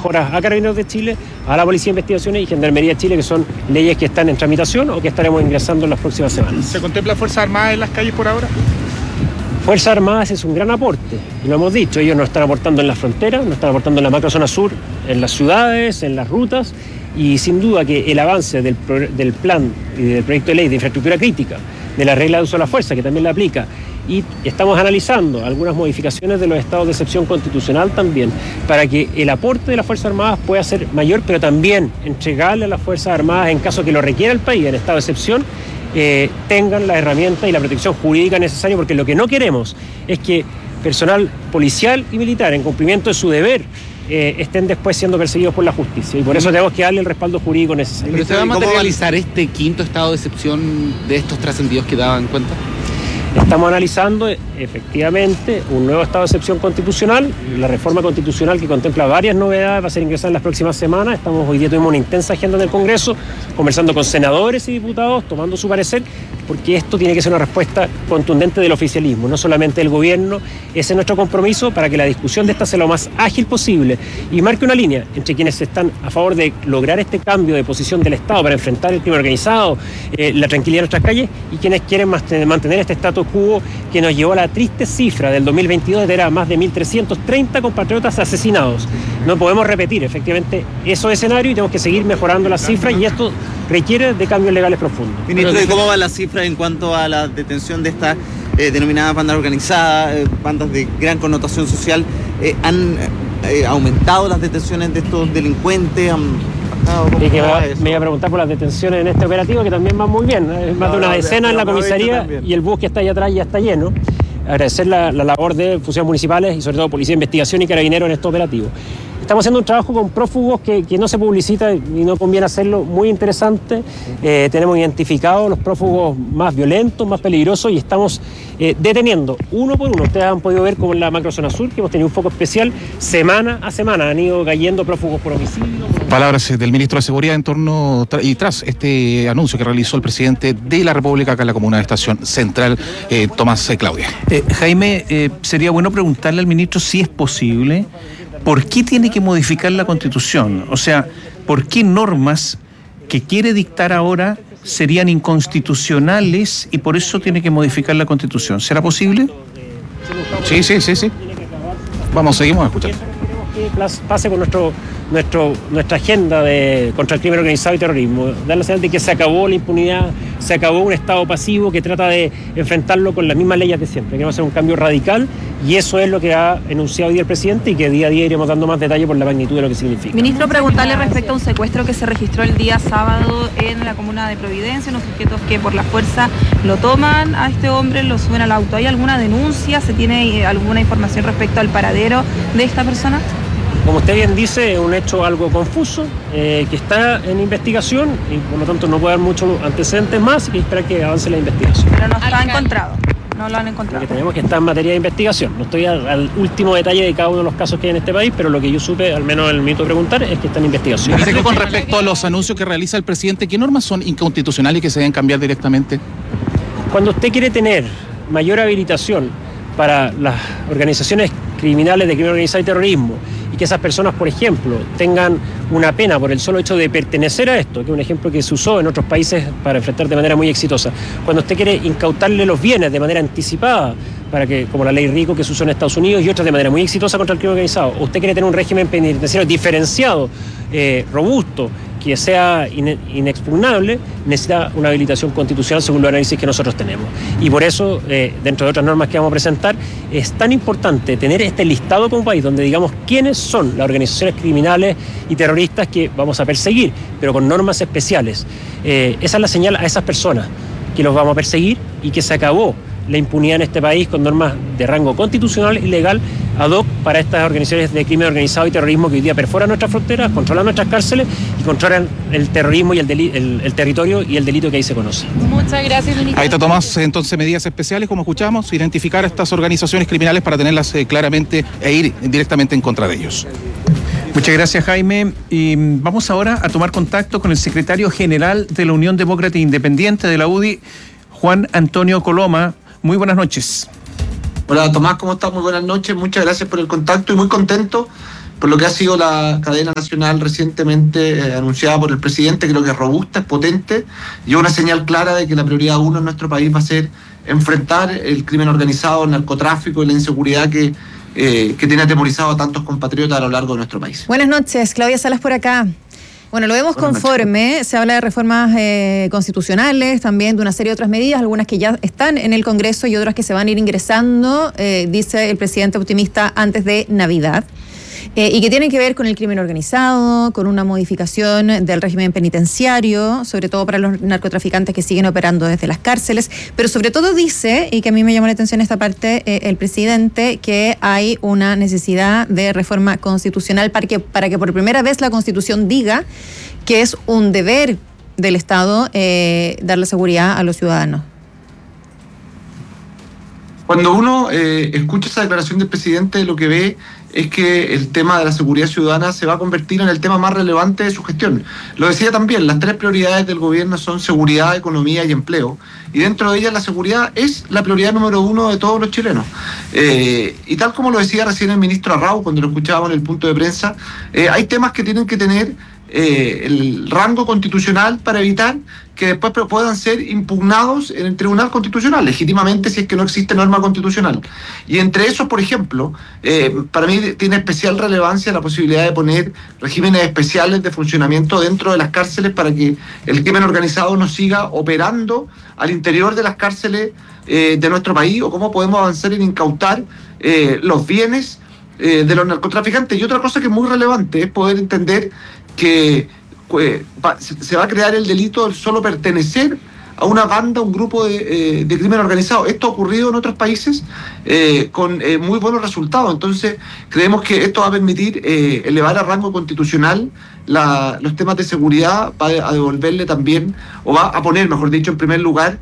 mejoras a Carabineros de Chile, a la Policía de Investigaciones y Gendarmería de Chile, que son leyes que están en tramitación o que estaremos ingresando en las próximas semanas. ¿Se contempla Fuerzas Armadas en las calles por ahora? Fuerzas Armadas es un gran aporte, y lo hemos dicho, ellos nos están aportando en las fronteras, nos están aportando en la macrozona sur, en las ciudades, en las rutas, y sin duda que el avance del plan y del proyecto de ley de infraestructura crítica, de la regla de uso de la fuerza, que también la aplica, y estamos analizando algunas modificaciones de los estados de excepción constitucional también, para que el aporte de las Fuerzas Armadas pueda ser mayor, pero también entregarle a las Fuerzas Armadas, en caso que lo requiera el país en estado de excepción, tengan la herramienta y la protección jurídica necesaria, porque lo que no queremos es que personal policial y militar, en cumplimiento de su deber, estén después siendo perseguidos por la justicia, y por eso tenemos que darle el respaldo jurídico necesario. ¿Pero se va a materializar este quinto estado de excepción de estos trascendidos que daban cuenta? Estamos analizando efectivamente un nuevo estado de excepción constitucional, la reforma constitucional que contempla varias novedades, va a ser ingresada en las próximas semanas. Hoy día tuvimos una intensa agenda en el Congreso, conversando con senadores y diputados, tomando su parecer, porque esto tiene que ser una respuesta contundente del oficialismo, no solamente del gobierno. Ese es nuestro compromiso para que la discusión de esta sea lo más ágil posible y marque una línea entre quienes están a favor de lograr este cambio de posición del Estado para enfrentar el crimen organizado, la tranquilidad en nuestras calles, y quienes quieren mantener este status quo que nos llevó a la triste cifra del 2022 de tener a más de 1.330 compatriotas asesinados. No podemos repetir efectivamente esos escenarios y tenemos que seguir mejorando las cifras, y esto requiere de cambios legales profundos. Ministro, ¿y cómo va la cifra en cuanto a la detención de estas denominadas bandas organizadas, bandas de gran connotación social? ¿Han aumentado las detenciones de estos delincuentes? Me iba a preguntar por las detenciones en este operativo, que también van muy bien, más de una decena en la comisaría, y el bus que está ahí atrás ya está lleno. Agradecer la labor de funcionarios municipales y sobre todo Policía de Investigación y Carabineros en estos operativos. Estamos haciendo un trabajo con prófugos que no se publicita y no conviene hacerlo, muy interesante. Tenemos identificados los prófugos más violentos, más peligrosos, y estamos deteniendo uno por uno. Ustedes han podido ver como en la macrozona sur, que hemos tenido un foco especial, semana a semana han ido cayendo prófugos por homicidio. Palabras del ministro de Seguridad en torno y tras este anuncio que realizó el presidente de la República acá en la comuna de Estación Central, Tomás Claudia. Jaime, sería bueno preguntarle al ministro si es posible. ¿Por qué tiene que modificar la Constitución? O sea, ¿por qué normas que quiere dictar ahora serían inconstitucionales y por eso tiene que modificar la Constitución? ¿Será posible? Sí. Seguimos escuchando. Que pase con nuestra agenda contra el crimen organizado y terrorismo. Dar la señal de que se acabó la impunidad, se acabó un Estado pasivo que trata de enfrentarlo con las mismas leyes de siempre. Queremos hacer un cambio radical, y eso es lo que ha enunciado hoy día el presidente, y que día a día iremos dando más detalle por la magnitud de lo que significa. Ministro, preguntarle respecto a un secuestro que se registró el día sábado en la comuna de Providencia, unos sujetos que por la fuerza lo toman a este hombre, lo suben al auto. ¿Hay alguna denuncia? ¿Se tiene alguna información respecto al paradero de esta persona? Como usted bien dice, es un hecho algo confuso, que está en investigación, y por lo tanto no puede haber muchos antecedentes más, y que esperar que avance la investigación. Pero no está encontrado. No lo han encontrado. Porque tenemos que estar en materia de investigación. No estoy al último detalle de cada uno de los casos que hay en este país, pero lo que yo supe, al menos en el minuto de preguntar, es que está en investigación. Con respecto a los anuncios que realiza el presidente, ¿qué normas son inconstitucionales y que se deben cambiar directamente? Cuando usted quiere tener mayor habilitación para las organizaciones criminales de crimen organizado y terrorismo, y que esas personas, por ejemplo, tengan una pena por el solo hecho de pertenecer a esto, que es un ejemplo que se usó en otros países para enfrentar de manera muy exitosa. Cuando usted quiere incautarle los bienes de manera anticipada, para que, como la ley RICO que se usó en Estados Unidos, y otras de manera muy exitosa contra el crimen organizado, o usted quiere tener un régimen penitenciario diferenciado, robusto, que sea inexpugnable, necesita una habilitación constitucional según los análisis que nosotros tenemos. Y por eso, dentro de otras normas que vamos a presentar, es tan importante tener este listado como país, donde digamos quiénes son las organizaciones criminales y terroristas que vamos a perseguir, pero con normas especiales. Esa es la señal a esas personas, que los vamos a perseguir y que se acabó la impunidad en este país con normas de rango constitucional y legal ad hoc para estas organizaciones de crimen organizado y terrorismo que hoy día perforan nuestras fronteras, controlan nuestras cárceles y controlan el terrorismo y el territorio y el delito que ahí se conoce. Muchas gracias, ministro. Ahí está Tomás, entonces medidas especiales, como escuchamos, identificar a estas organizaciones criminales para tenerlas claramente e ir directamente en contra de ellos. Muchas gracias, Jaime. Y vamos ahora a tomar contacto con el secretario general de la Unión Demócrata Independiente de la UDI, Juan Antonio Coloma. Muy buenas noches. Hola Tomás, ¿cómo estás? Muy buenas noches, muchas gracias por el contacto y muy contento por lo que ha sido la cadena nacional recientemente anunciada por el presidente. Creo que es robusta, es potente y es una señal clara de que la prioridad 1 en nuestro país va a ser enfrentar el crimen organizado, el narcotráfico y la inseguridad que tiene atemorizado a tantos compatriotas a lo largo de nuestro país. Buenas noches, Claudia Salas por acá. Bueno, lo vemos conforme, se habla de reformas constitucionales, también de una serie de otras medidas, algunas que ya están en el Congreso y otras que se van a ir ingresando, dice el presidente optimista, antes de Navidad. Y que tienen que ver con el crimen organizado, con una modificación del régimen penitenciario, sobre todo para los narcotraficantes que siguen operando desde las cárceles, pero sobre todo dice, y que a mí me llamó la atención esta parte, el presidente, que hay una necesidad de reforma constitucional para que por primera vez la Constitución diga que es un deber del Estado darle seguridad a los ciudadanos. Cuando uno escucha esa declaración del presidente, lo que ve es que el tema de la seguridad ciudadana se va a convertir en el tema más relevante de su gestión. Lo decía también, las 3 prioridades del gobierno son seguridad, economía y empleo. Y dentro de ellas la seguridad es la prioridad número 1 de todos los chilenos. Y tal como lo decía recién el ministro Arrau cuando lo escuchábamos en el punto de prensa, hay temas que tienen que tener el rango constitucional para evitar que después puedan ser impugnados en el Tribunal Constitucional, legítimamente, si es que no existe norma constitucional. Y entre esos, por ejemplo, para mí tiene especial relevancia la posibilidad de poner regímenes especiales de funcionamiento dentro de las cárceles para que el crimen organizado no siga operando al interior de las cárceles de nuestro país, o cómo podemos avanzar en incautar los bienes de los narcotraficantes. Y otra cosa que es muy relevante es poder entender que se va a crear el delito del solo pertenecer a una banda, un grupo de crimen organizado. Esto ha ocurrido en otros países con muy buenos resultados. Entonces creemos que esto va a permitir elevar a rango constitucional los temas de seguridad, va a devolverle también, o va a poner, mejor dicho, en primer lugar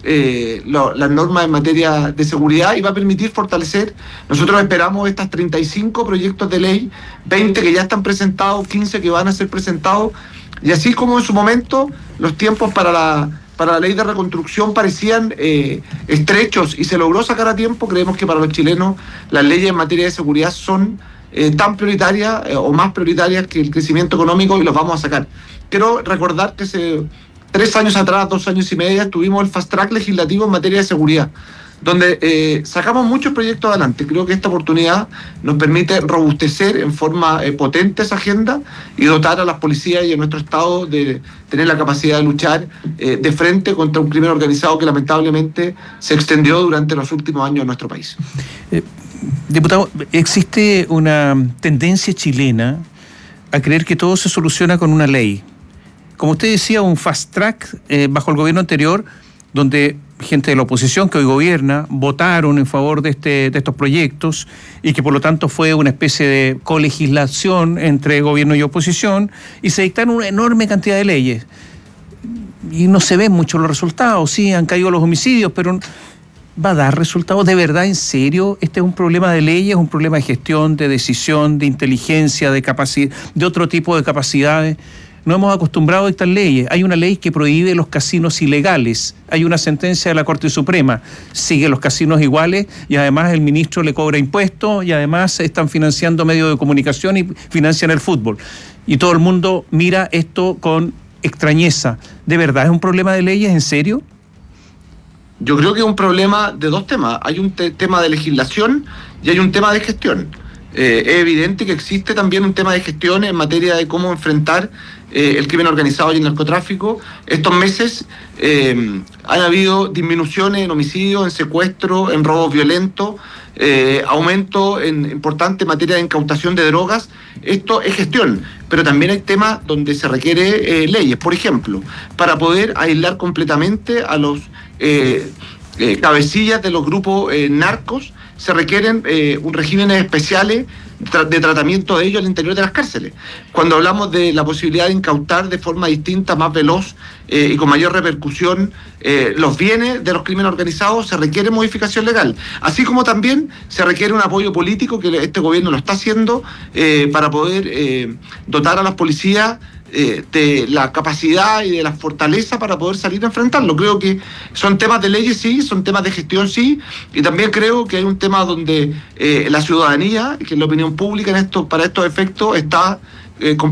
las normas en materia de seguridad, y va a permitir fortalecer. Nosotros esperamos estas 35 proyectos de ley, 20 que ya están presentados, 15 que van a ser presentados, y así como en su momento los tiempos para la ley de reconstrucción parecían estrechos y se logró sacar a tiempo, creemos que para los chilenos las leyes en materia de seguridad son tan prioritarias o más prioritarias que el crecimiento económico, y los vamos a sacar. Quiero recordar que 3 años atrás, 2 años y medio, tuvimos el fast track legislativo en materia de seguridad, donde sacamos muchos proyectos adelante. Creo que esta oportunidad nos permite robustecer en forma potente esa agenda y dotar a las policías y a nuestro Estado de tener la capacidad de luchar de frente contra un crimen organizado que lamentablemente se extendió durante los últimos años en nuestro país. Diputado, existe una tendencia chilena a creer que todo se soluciona con una ley. Como usted decía, un fast track bajo el gobierno anterior, donde gente de la oposición que hoy gobierna votaron en favor de estos proyectos, y que por lo tanto fue una especie de colegislación entre gobierno y oposición, y se dictaron una enorme cantidad de leyes. Y no se ven mucho los resultados. Sí, han caído los homicidios, pero ¿va a dar resultados? ¿De verdad, en serio? ¿Este es un problema de leyes, un problema de gestión, de decisión, de inteligencia, de capacidad, de otro tipo de capacidades? No hemos acostumbrado a dictar leyes. Hay una ley que prohíbe los casinos ilegales. Hay una sentencia de la Corte Suprema. Sigue los casinos iguales, y además el ministro le cobra impuestos, y además están financiando medios de comunicación y financian el fútbol. Y todo el mundo mira esto con extrañeza. ¿De verdad es un problema de leyes? ¿En serio? Yo creo que es un problema de 2 temas. Hay un tema de legislación y hay un tema de gestión. Es evidente que existe también un tema de gestión en materia de cómo enfrentar el crimen organizado y el narcotráfico. Estos meses han habido disminuciones en homicidios, en secuestro, en robos violentos, aumento en importante materia de incautación de drogas. Esto es gestión, pero también hay temas donde se requiere leyes. Por ejemplo, para poder aislar completamente a los cabecillas de los grupos narcos, se requieren regímenes especiales de tratamiento de ellos al interior de las cárceles. Cuando hablamos de la posibilidad de incautar de forma distinta, más veloz y con mayor repercusión los bienes de los crímenes organizados, se requiere modificación legal. Así como también se requiere un apoyo político, que este gobierno lo está haciendo, para poder dotar a las policías de la capacidad y de la fortaleza para poder salir a enfrentarlo. Creo que son temas de leyes sí, son temas de gestión sí, y también creo que hay un tema donde la ciudadanía, que es la opinión pública para estos efectos, está